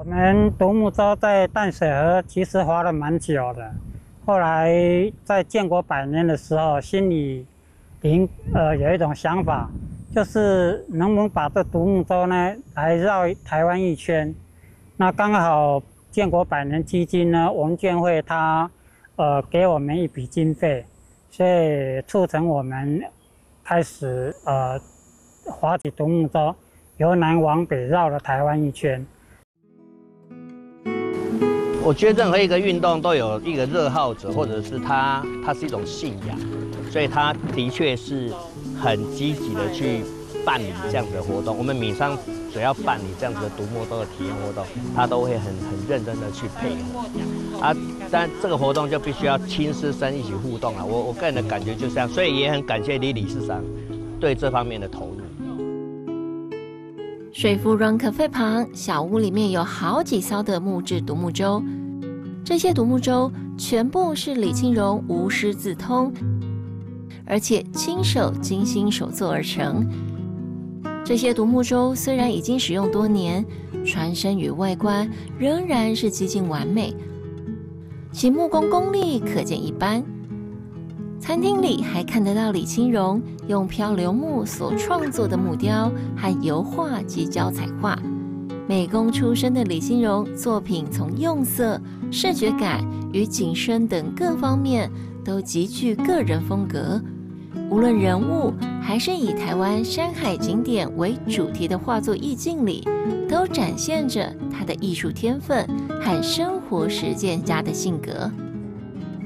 们独木舟在淡水河其实划了蛮久的，后来在建国100年的时候，心里有一种想法，就是能不能把这独木舟呢来绕台湾一圈。那刚好建国100年基金呢，文建会它给我们一笔经费，所以促成我们开始划起独木舟，由南往北绕了台湾一圈。 我觉得任何一个运动都有一个热好者，或者是它是一种信仰，所以它的确是很积极的去办理这样子的活动。我们米商只要办理这样子的独木舟的体验活动，他都会很认真的去配合啊。但这个活动就必须要亲师生一起互动了。我个人的感觉就是这样，所以也很感谢李理事长对这方面的投入。 水福润咖啡旁小屋里面有好几艘的木质独木舟，这些独木舟全部是李清荣无师自通，而且亲手精心手作而成。这些独木舟虽然已经使用多年，船身与外观仍然是几近完美，其木工功力可见一斑。餐厅里还看得到李清荣用漂流木所创作的木雕和油画及胶彩画。美工出身的李清荣作品从用色、视觉感与景深等各方面都极具个人风格。无论人物还是以台湾山海景点为主题的画作意境里，都展现着他的艺术天分和生活实践家的性格。